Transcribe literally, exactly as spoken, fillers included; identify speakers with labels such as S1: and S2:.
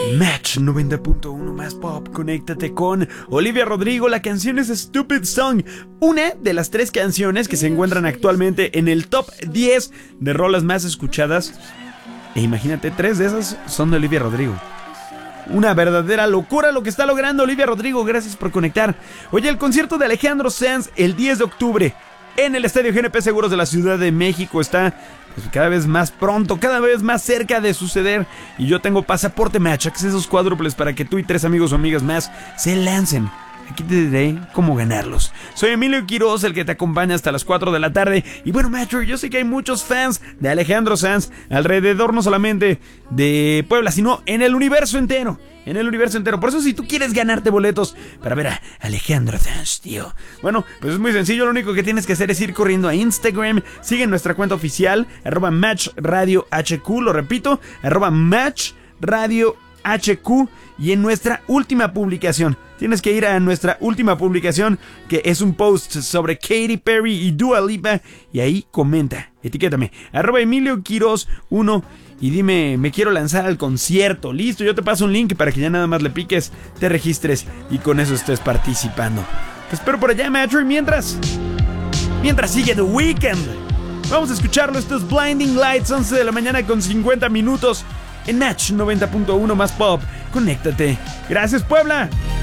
S1: Match noventa punto uno más pop, conéctate con Olivia Rodrigo. La canción es Stupid Song, una de las tres canciones que se encuentran actualmente en el top diez de rolas más escuchadas. E imagínate, tres de esas son de Olivia Rodrigo. Una verdadera locura lo que está logrando Olivia Rodrigo. Gracias por conectar. Oye, el concierto de Alejandro Sanz el diez de octubre en el Estadio G N P Seguros de la Ciudad de México está pues, cada vez más pronto, cada vez más cerca de suceder. Y yo tengo pasaporte Match, accesos cuádruples para que tú y tres amigos o amigas más se lancen. Aquí te diré cómo ganarlos. Soy Emilio Quiroz, el que te acompaña hasta las cuatro de la tarde. Y bueno, Metro, yo sé que hay muchos fans de Alejandro Sanz alrededor, no solamente de Puebla, sino en el universo entero. En el universo entero. Por eso, si tú quieres ganarte boletos para ver a Alejandro Sanz, tío, bueno, pues es muy sencillo. Lo único que tienes que hacer es ir corriendo a Instagram. Sigue nuestra cuenta oficial, arroba Match Radio H Q. Lo repito, arroba Match Radio H Q. Y en nuestra última publicación, tienes que ir a nuestra última publicación, que es un post sobre Katy Perry y Dua Lipa, y ahí comenta, etiquétame, arroba Emilio Quiroz uno, y dime, me quiero lanzar al concierto. Listo, yo te paso un link para que ya nada más le piques, te registres y con eso estés participando. Te espero por allá, Metro, y mientras, mientras sigue The Weeknd, vamos a escucharlo. Esto es Blinding Lights, once de la mañana con cincuenta minutos. En Match noventa punto uno más pop, conéctate. Gracias, Puebla.